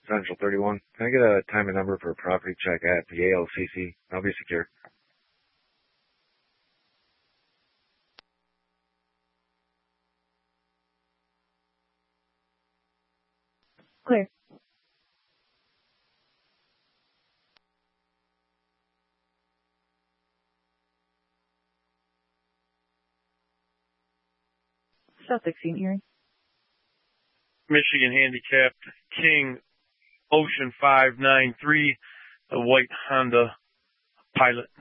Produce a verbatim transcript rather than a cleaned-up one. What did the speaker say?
Central thirty-one. Can I get a time and number for a property check at the A L C C? I'll be secure. Clear. South sixteen hearing. Michigan handicapped King Ocean five nine three, a white Honda Pilot.